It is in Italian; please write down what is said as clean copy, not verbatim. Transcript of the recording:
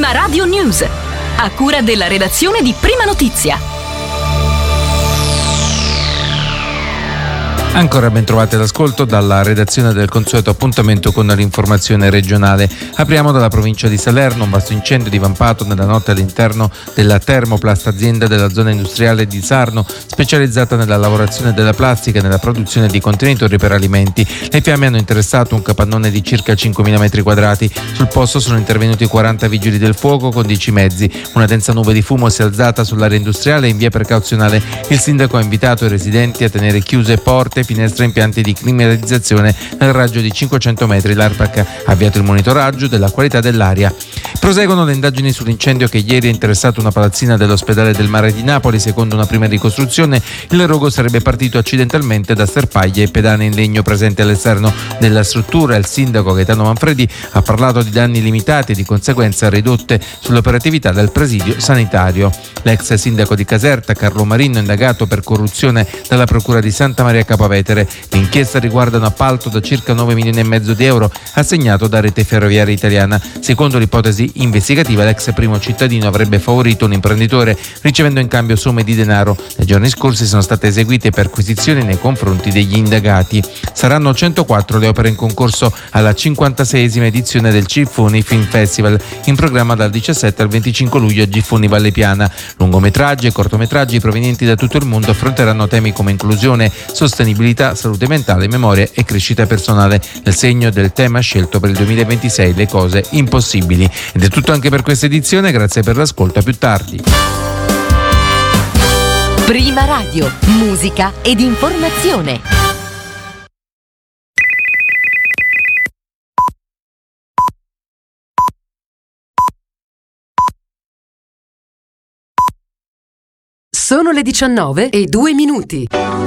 Prima Radio News, a cura della redazione di Prima Notizia. Ancora ben trovati all'ascolto dalla redazione del consueto appuntamento con l'informazione regionale. Apriamo dalla provincia di Salerno. Un vasto incendio divampato nella notte all'interno della Thermoplast, azienda della zona industriale di Sarno, specializzata nella lavorazione della plastica e nella produzione di contenitori per alimenti. Le fiamme hanno interessato un capannone di circa 5.000 metri quadrati. Sul posto sono intervenuti 40 vigili del fuoco con 10 mezzi. Una densa nube di fumo si è alzata sull'area industriale e in via precauzionale il sindaco ha invitato i residenti a tenere chiuse porte, finestre e impianti di climatizzazione nel raggio di 500 metri. L'ARPAC ha avviato il monitoraggio della qualità dell'aria. Proseguono le indagini sull'incendio che ieri ha interessato una palazzina dell'ospedale del Mare di Napoli. Secondo una prima ricostruzione, il rogo sarebbe partito accidentalmente da sterpaglie e pedane in legno presenti all'esterno della struttura. Il sindaco Gaetano Manfredi ha parlato di danni limitati e di conseguenza ridotte sull'operatività del presidio sanitario. L'ex sindaco di Caserta, Carlo Marino, indagato per corruzione dalla procura di Santa Maria Capua Vetere. L'inchiesta riguarda un appalto da circa 9 milioni e mezzo di euro assegnato da Rete Ferroviaria Italiana. Secondo l'ipotesi investigativa, l'ex primo cittadino avrebbe favorito un imprenditore ricevendo in cambio somme di denaro. Nei giorni scorsi sono state eseguite perquisizioni nei confronti degli indagati. Saranno 104 le opere in concorso alla 56esima edizione del Giffoni Film Festival, in programma dal 17 al 25 luglio a Giffoni Valle Piana. Lungometraggi e cortometraggi provenienti da tutto il mondo affronteranno temi come inclusione, sostenibilità, salute mentale, memoria e crescita personale, nel segno del tema scelto per il 2026, le cose impossibili. Ed è tutto anche per questa edizione, grazie per l'ascolto, a più tardi. Prima Radio, musica ed informazione. Sono le 19:02.